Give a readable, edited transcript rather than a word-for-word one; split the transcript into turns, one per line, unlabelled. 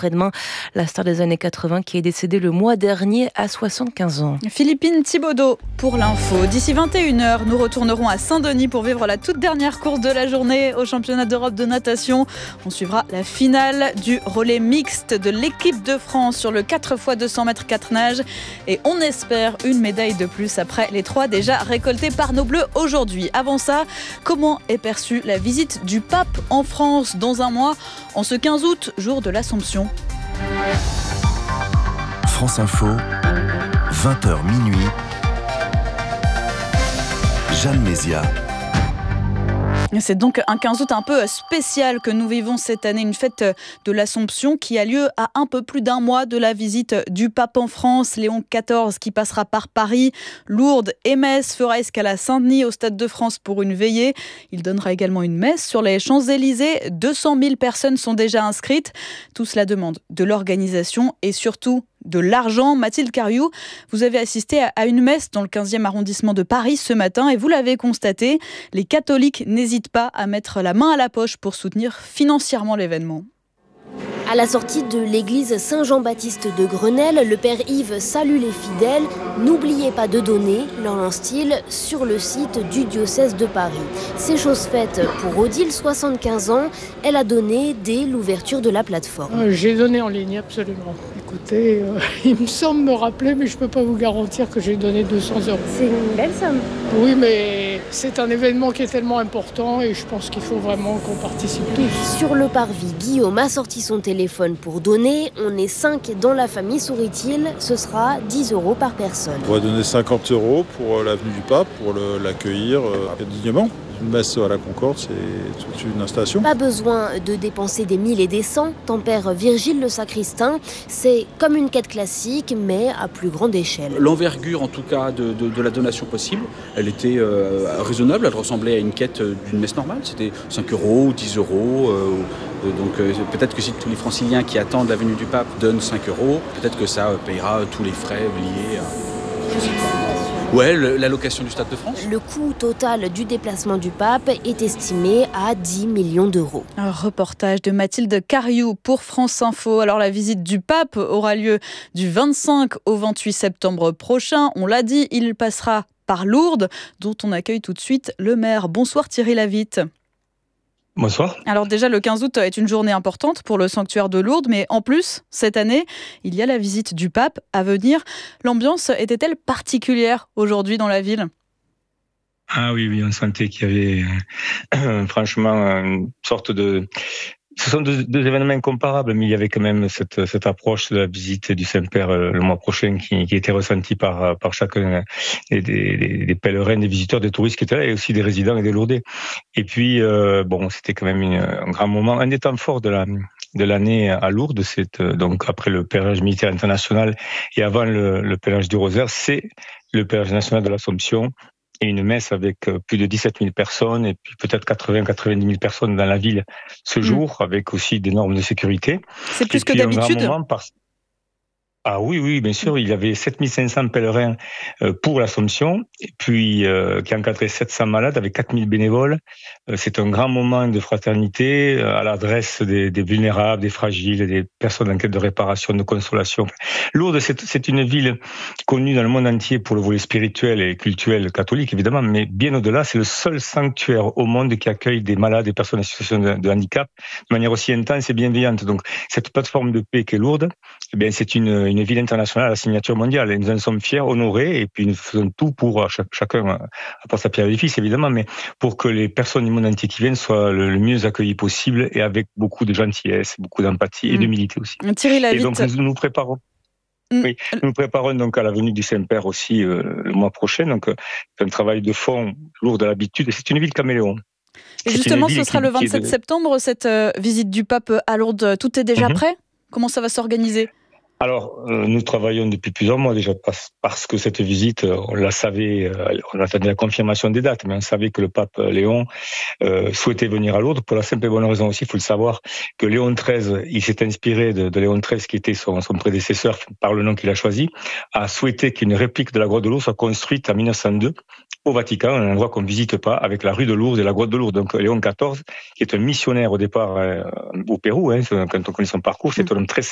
après-demain. La star des années 80 qui est décédée le mois dernier à 75 ans.
Philippine Thibaudot pour l'info. D'ici 21h, nous retournerons à Saint-Denis pour vivre la toute dernière course de la journée au championnat d'Europe de natation. On suivra la finale du relais mixte de l'équipe de France sur le 4x200 mètres 4 nages. Et on espère une médaille de plus après les 3 déjà récoltées par nos Bleus aujourd'hui. Avant ça, comment est perçue la visite du pape en France dans un mois, en ce 15 août, jour de l'Assomption?
France Info, 20h minuit. Jeanne Mézia.
C'est donc un 15 août un peu spécial que nous vivons cette année, une fête de l'Assomption qui a lieu à un peu plus d'un mois de la visite du pape en France, Léon XIV, qui passera par Paris, Lourdes et Metz, fera escale à Saint-Denis au Stade de France pour une veillée. Il donnera également une messe sur les Champs-Élysées. 200 000 personnes sont déjà inscrites. Tout cela demande de l'organisation et surtout de l'argent. Mathilde Cariou, vous avez assisté à une messe dans le 15e arrondissement de Paris ce matin et vous l'avez constaté, les catholiques n'hésitent pas à mettre la main à la poche pour soutenir financièrement l'événement.
À la sortie de l'église Saint-Jean-Baptiste de Grenelle, le père Yves salue les fidèles. N'oubliez pas de donner, leur lance-t-il, sur le site du diocèse de Paris. C'est chose faite pour Odile, 75 ans. Elle a donné dès l'ouverture de la plateforme.
J'ai donné en ligne, absolument. Écoutez, il me semble me rappeler, mais je ne peux pas vous garantir que j'ai donné 200 €.
C'est une belle somme.
Oui, mais c'est un événement qui est tellement important et je pense qu'il faut vraiment qu'on participe tous.
Sur le parvis, Guillaume a sorti son téléphone pour donner. On est 5 dans la famille, sourit-il. Ce sera 10 € par personne.
On va donner 50 € pour l'avenue du Pape, pour l'accueillir dignement. Une messe à la Concorde, c'est toute une installation.
Pas besoin de dépenser des 1000 et des 100, tempère Virgile le sacristain. C'est comme une quête classique, mais à plus grande échelle.
L'envergure, en tout cas, de la donation possible, elle était raisonnable. Elle ressemblait à une quête d'une messe normale. C'était 5 € ou 10 €. Donc peut-être que si tous les franciliens qui attendent la venue du pape donnent 5 €, peut-être que ça payera tous les frais liés à... Je sais pas. Ouais, l'allocation du Stade de France.
Le coût total du déplacement du pape est estimé à 10 millions d'euros.
Un reportage de Mathilde Cariou pour France Info. Alors la visite du pape aura lieu du 25 au 28 septembre prochain. On l'a dit, il passera par Lourdes, dont on accueille tout de suite le maire. Bonsoir Thierry Lavitte.
Bonsoir.
Alors déjà, le 15 août est une journée importante pour le sanctuaire de Lourdes, mais en plus, cette année, il y a la visite du pape à venir. L'ambiance était-elle particulière aujourd'hui dans la ville ?
Ah oui, on sentait qu'il y avait franchement une sorte de... Ce sont deux événements incomparables, mais il y avait quand même cette approche de la visite du Saint-Père le mois prochain qui était ressentie par chacun des pèlerins, des visiteurs, des touristes qui étaient là, et aussi des résidents et des Lourdais. Et puis, c'était quand même un grand moment. Un des temps forts de l'année à Lourdes, c'est donc après le pèlerinage militaire international et avant le pèlerinage du Rosaire, c'est le pèlerinage national de l'Assomption. Et une messe avec plus de 17 000 personnes et puis peut-être 80-90 000 personnes dans la ville ce jour, avec aussi des normes de sécurité.
C'est plus que d'habitude.
Ah oui, bien sûr. Il y avait 7 500 pèlerins pour l'Assomption, et puis qui encadraient 700 malades avec 4 000 bénévoles. C'est un grand moment de fraternité à l'adresse des vulnérables, des fragiles, des personnes en quête de réparation, de consolation. Lourdes, c'est une ville connue dans le monde entier pour le volet spirituel et culturel catholique, évidemment, mais bien au-delà, c'est le seul sanctuaire au monde qui accueille des malades et personnes en situation de handicap de manière aussi intense et bienveillante. Donc, cette plateforme de paix qui est Lourdes, eh bien, c'est une ville internationale à la signature mondiale. Et nous en sommes fiers, honorés, et puis nous faisons tout pour, chacun apporte sa pierre à l'édifice, évidemment, mais pour que les personnes du monde entier qui viennent soient le mieux accueillies possible et avec beaucoup de gentillesse, beaucoup d'empathie et d'humilité aussi.
Thierry Lavitte.
Et donc nous préparons. Oui, nous préparons donc à la venue du Saint-Père aussi le mois prochain. Donc c'est un travail de fond lourd de l'habitude. Et c'est une ville caméléon.
Et justement, ce sera le 27 septembre, cette visite du pape à Lourdes. Tout est déjà prêt ? Comment ça va s'organiser ?
Alors, nous travaillons depuis plusieurs mois déjà parce que cette visite, on la savait, on attendait la confirmation des dates, mais on savait que le pape Léon souhaitait venir à Lourdes pour la simple et bonne raison aussi, il faut le savoir, que Léon XIII, il s'est inspiré de Léon XIII qui était son prédécesseur par le nom qu'il a choisi, a souhaité qu'une réplique de la grotte de Lourdes soit construite en 1902 au Vatican, un endroit qu'on ne visite pas, avec la rue de Lourdes et la grotte de Lourdes. Donc Léon XIV, qui est un missionnaire au départ au Pérou, quand on connaît son parcours, c'est un homme très